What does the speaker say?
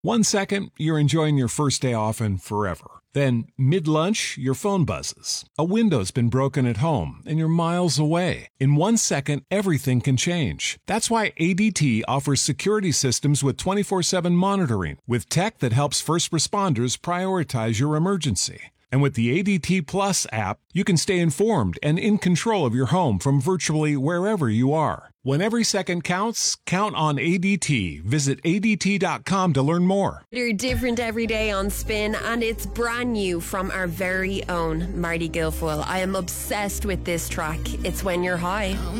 1 second, you're enjoying your first day off and forever. Then, mid-lunch, your phone buzzes. A window's been broken at home, and you're miles away. In 1 second, everything can change. That's why ADT offers security systems with 24/7 monitoring, with tech that helps first responders prioritize your emergency. And with the ADT Plus app, you can stay informed and in control of your home from virtually wherever you are. When every second counts, count on ADT. Visit ADT.com to learn more. You're different every day on Spin, and it's brand new from our very own Marty Guilfoyle. I am obsessed with this track. It's When You're High.